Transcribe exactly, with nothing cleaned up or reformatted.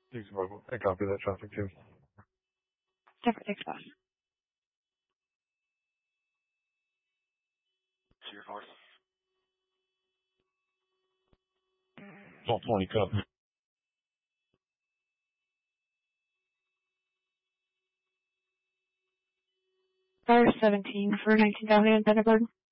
Thanks, Michael. I copy that traffic too. Separate, thanks, boss. Cheers, horse. twelve twenty cup. Fire seventeen for nineteen Downey and Pentagon.